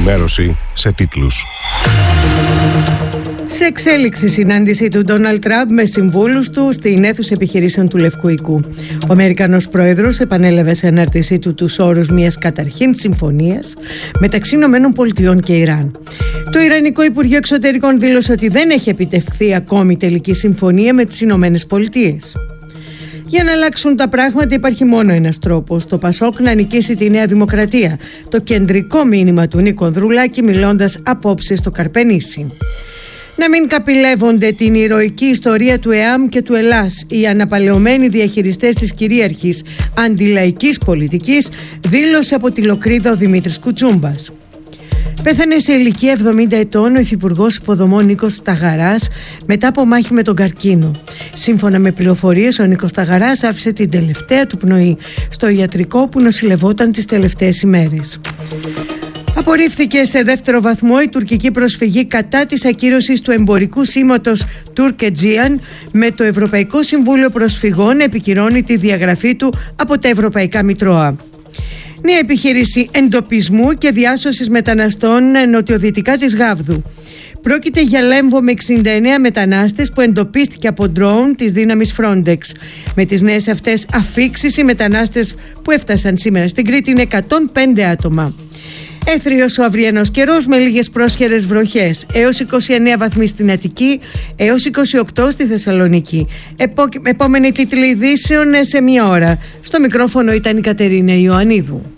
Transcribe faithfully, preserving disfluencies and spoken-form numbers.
ενημέρωση σε τίτλους. Σε εξέλιξη συνάντηση του Ντόναλντ Τραμπ με συμβούλους του στην αίθουσα επιχειρήσεων του Λευκού Οικού. Ο Αμερικανός πρόεδρος επανέλαβε σε ανάρτησή του τους όρους μιας καταρχήν συμφωνίας μεταξύ Ηνωμένων Πολιτειών και Ιράν. Το Ιρανικό Υπουργείο Εξωτερικών δήλωσε ότι δεν έχει επιτευχθεί ακόμη τελική συμφωνία με τις Ηνωμένες Πολιτείες. Για να αλλάξουν τα πράγματα υπάρχει μόνο ένας τρόπος: το Πασόκ να νικήσει τη Νέα Δημοκρατία. Το κεντρικό μήνυμα του Νίκο Ανδρουλάκη μιλώντας απόψε στο Καρπενήσι. Να μην καπηλεύονται την ηρωική ιστορία του ΕΑΜ και του Ελλάς οι αναπαλαιωμένοι διαχειριστές της κυρίαρχης αντιλαϊκής πολιτικής, δήλωσε από τη Λοκρίδα ο Δημήτρης Κουτσούμπας. Πέθανε σε ηλικία εβδομήντα ετών ο Υφυπουργός Υποδομών Νίκος Σταγαράς μετά από μάχη με τον καρκίνο. Σύμφωνα με πληροφορίες, ο Νίκος Σταγαράς άφησε την τελευταία του πνοή στο ιατρικό που νοσηλευόταν τις τελευταίες ημέρες. Απορρίφθηκε σε δεύτερο βαθμό η τουρκική προσφυγή κατά της ακύρωσης του εμπορικού σήματος Turk-Aegean, με το Ευρωπαϊκό Συμβούλιο Προσφυγών να επικυρώνει τη διαγραφή του από τα Ευρωπαϊκά Μητρώα. Νέα επιχείρηση εντοπισμού και διάσωσης μεταναστών νοτιοδυτικά της Γάβδου. Πρόκειται για λέμβο με εξήντα εννέα μετανάστες που εντοπίστηκε από ντρόουν της δύναμης Frontex. Με τις νέες αυτές αφίξεις, οι μετανάστες που έφτασαν σήμερα στην Κρήτη είναι εκατόν πέντε άτομα. Έθριος ο αυριανός καιρός με λίγες πρόσχερες βροχές, έως είκοσι εννέα βαθμοί στην Αττική, έως είκοσι οκτώ στη Θεσσαλονίκη. Επό, επόμενη τίτλη ειδήσεων σε μία ώρα. Στο μικρόφωνο ήταν η Κατερίνα Ιωαννίδου.